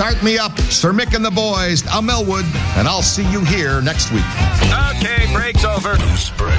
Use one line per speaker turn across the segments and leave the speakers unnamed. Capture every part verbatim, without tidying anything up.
Start me up, Sir Mick and the boys. I'm Elwood, and I'll see you here next week.
Okay, break's over.
Break.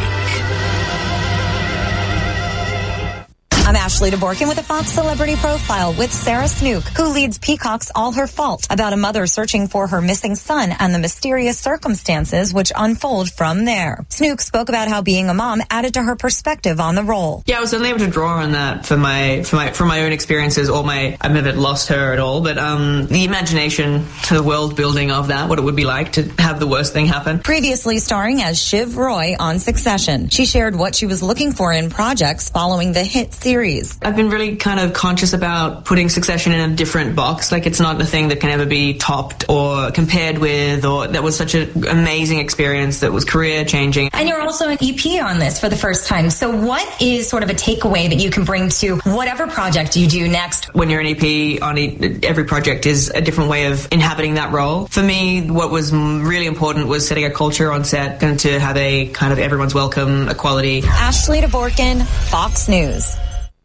I'm Ashley DeBorkin with a Fox Celebrity Profile with Sarah Snook, who leads Peacock's All Her Fault, about a mother searching for her missing son and the mysterious circumstances which unfold from there. Snook spoke about how being a mom added to her perspective on the role.
Yeah, I was only able to draw on that for my for my for my own experiences, or my I've never lost her at all, but um, the imagination to the world building of that, what it would be like to have the worst thing happen.
Previously starring as Shiv Roy on Succession, she shared what she was looking for in projects following the hit series.
I've been really kind of conscious about putting Succession in a different box. Like, it's not a thing that can ever be topped or compared with, or that was such an amazing experience that was career changing.
And you're also an E P on this for the first time. So what is sort of a takeaway that you can bring to whatever project you do next?
When you're an E P on every project is a different way of inhabiting that role. For me, what was really important was setting a culture on set and to have a kind of everyone's welcome equality.
Ashley DeBorkin, Fox News.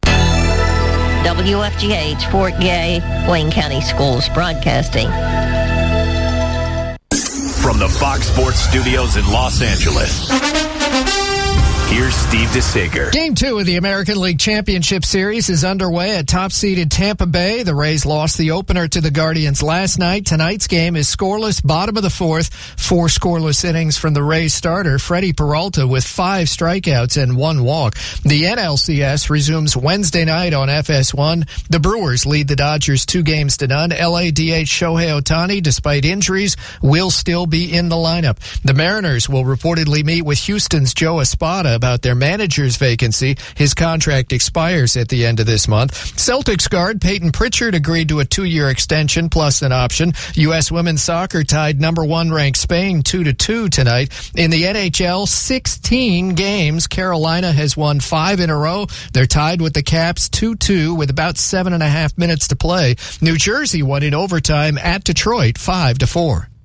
W F G H, Fort Gay, Wayne County Schools Broadcasting.
From the Fox Sports Studios in Los Angeles, here's Steve DeSager.
Game two of the American League Championship Series is underway at top-seeded Tampa Bay. The Rays lost the opener to the Guardians last night. Tonight's game is scoreless, bottom of the fourth. Four scoreless innings from the Rays starter, Freddie Peralta, with five strikeouts and one walk. The N L C S resumes Wednesday night on F S one. The Brewers lead the Dodgers two games to none. L A D H Shohei Ohtani, despite injuries, will still be in the lineup. The Mariners will reportedly meet with Houston's Joe Espada about their manager's vacancy. His contract expires at the end of this month. Celtics guard Peyton Pritchard agreed to a two-year extension plus an option. U S women's soccer tied number one ranked Spain two to two tonight. In the N H L, sixteen games. Carolina has won five in a row. They're tied with the Caps two two with about seven and a half minutes to play. New Jersey won in overtime at Detroit five to four.